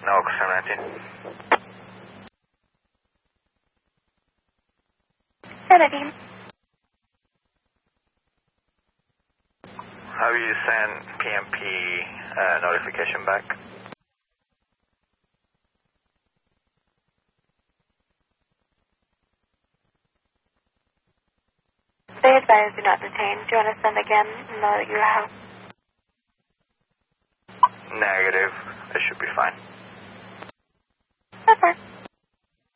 No, 719. 719. Have you sent PMP notification back? They advise do not detain. Do you want to send again and know that you have? Negative. It should be fine. That works.